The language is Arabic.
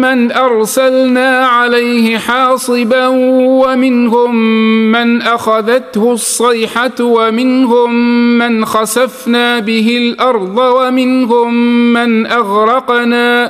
من أرسلنا عليه حاصبا ومنهم من أخذته الصيحة ومنهم من خسفنا به الأرض ومنهم من أغرقنا